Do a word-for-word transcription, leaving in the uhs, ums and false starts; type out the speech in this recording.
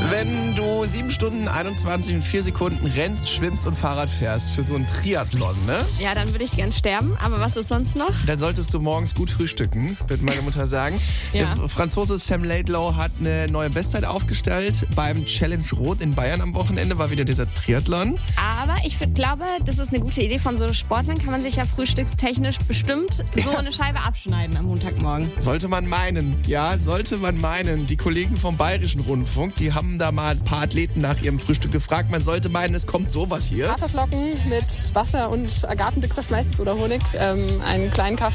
Wenn du sieben Stunden, einundzwanzig und vier Sekunden rennst, schwimmst und Fahrrad fährst für so einen Triathlon, ne? Ja, dann würde ich gern sterben. Aber was ist sonst noch? Dann solltest du morgens gut frühstücken, wird meine Mutter sagen. Ja. Der Franzose Sam Laidlaw hat eine neue Bestzeit aufgestellt. Beim Challenge Rot in Bayern am Wochenende war wieder dieser Triathlon. Aber ich find, glaube, das ist eine gute Idee von so Sportlern. Kann man sich ja frühstückstechnisch bestimmt so Ja. eine Scheibe abschneiden am Montagmorgen. Sollte man meinen, ja, sollte man meinen. Die Kollegen vom Bayerischen Rundfunk, die haben da mal ein paar Athleten nach ihrem Frühstück gefragt. Man sollte meinen, es kommt sowas hier. Haferflocken mit Wasser und Agavendicksaft meistens oder Honig, ähm, einen kleinen Kaffee